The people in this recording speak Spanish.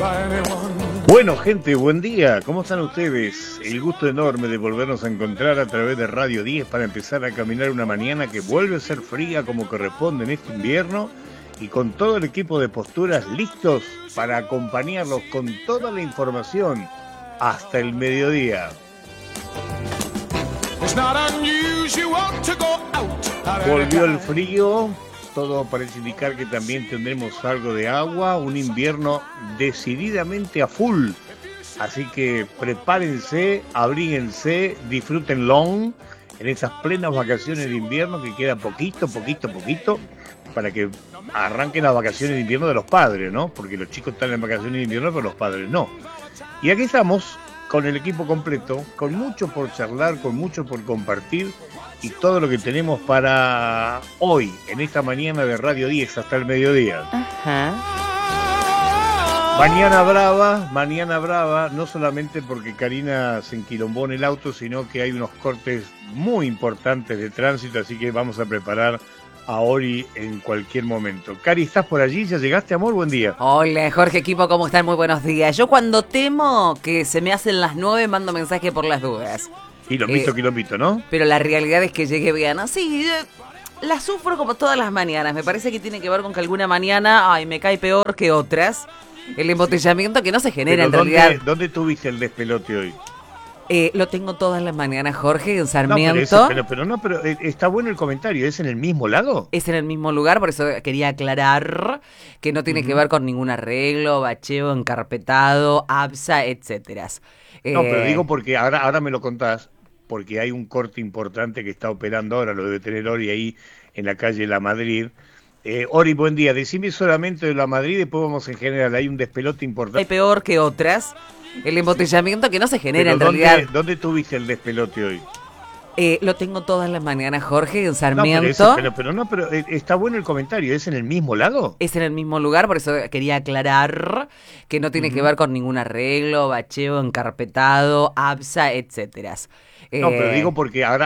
Bueno, gente, buen día. ¿Cómo están ustedes? El gusto enorme de volvernos a encontrar a través de Radio 10 para empezar a caminar una mañana que vuelve a ser fría como corresponde en este invierno y con todo el equipo de posturas listos para acompañarlos con toda la información hasta el mediodía. Volvió el frío. Todo parece indicar que también tendremos algo de agua, un invierno decididamente a full. Así que prepárense, abríguense, disfrútenlo en esas plenas vacaciones de invierno que queda poquito, para que arranquen las vacaciones de invierno de los padres, ¿no? Porque los chicos están en vacaciones de invierno, pero los padres no. Y aquí estamos con el equipo completo, con mucho por charlar, con mucho por compartir y todo lo que tenemos para hoy, en esta mañana de Radio 10 hasta el mediodía. Ajá. Mañana brava, no solamente porque Karina se enquilombó en el auto, sino que hay unos cortes muy importantes de tránsito, así que vamos a preparar a Ori en cualquier momento. Cari, ¿estás por allí? ¿Ya llegaste, amor? Buen día. Hola, Jorge, equipo, ¿cómo están? Muy buenos días. Yo cuando temo que se me hacen las 9 mando mensaje por las dudas. Quilombito, ¿no? Pero la realidad es que llegué bien. Sí, la sufro como todas las mañanas. Me parece que tiene que ver con que alguna mañana, me cae peor que otras. El embotellamiento que no se genera en realidad. ¿Dónde tuviste el despelote hoy? Lo tengo todas las mañanas, Jorge, en Sarmiento. Pero está bueno el comentario. ¿Es en el mismo lado? Es en el mismo lugar, por eso quería aclarar que no tiene que ver con ningún arreglo, bacheo, encarpetado, ABSA, etcétera. No, pero digo porque ahora me lo contás, porque hay un corte importante que está operando ahora, lo debe tener Ori ahí en la calle La Madrid. Ori, buen día. Decime solamente de La Madrid, después vamos en general. Hay un despelote importante. Hay peor que otras. El embotellamiento que no se genera en realidad. ¿Dónde tuviste el despelote hoy? Lo tengo todas las mañanas, Jorge, en Sarmiento. Pero está bueno el comentario. ¿Es en el mismo lado? Es en el mismo lugar, por eso quería aclarar que no tiene que ver con ningún arreglo, bacheo, encarpetado, ABSA, etcétera. No, pero digo porque ahora